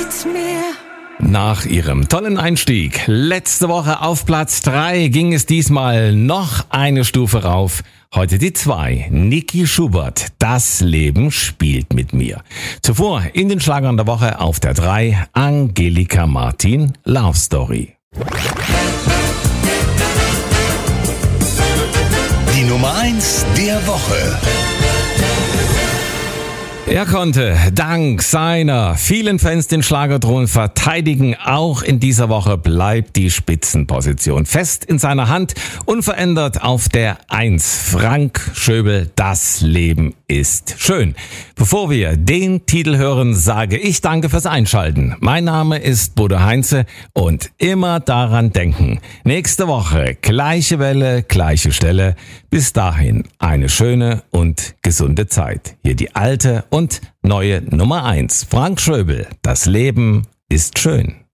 mit mir. Nach ihrem tollen Einstieg letzte Woche auf Platz 3 ging es diesmal noch eine Stufe rauf. Heute die 2. Niki Schubert, Das Leben spielt mit mir. Zuvor in den Schlagern der Woche auf der 3 Angelika Martin, Love Story. Die Nummer 1 der Woche. Er konnte dank seiner vielen Fans den Schlagerthron verteidigen. Auch in dieser Woche bleibt die Spitzenposition fest in seiner Hand, unverändert auf der 1. Frank Schöbel, Das Leben ist schön. Bevor wir den Titel hören, sage ich danke fürs Einschalten. Mein Name ist Bodo Heinze und immer daran denken. Nächste Woche gleiche Welle, gleiche Stelle. Bis dahin eine schöne und gesunde Zeit. Hier die alte und neue Nummer 1. Frank Schöbel, Das Leben ist schön.